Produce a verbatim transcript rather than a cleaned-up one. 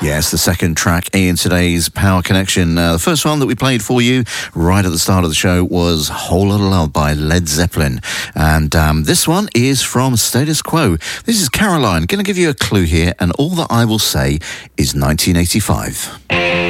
Yes, the second track in today's Power Connection. Uh, the first one that we played for you right at the start of the show was Whole Lotta Love by Led Zeppelin. And um, this one is from Status Quo. This is Caroline. Going to give you a clue here, and all that I will say is nineteen eighty-five.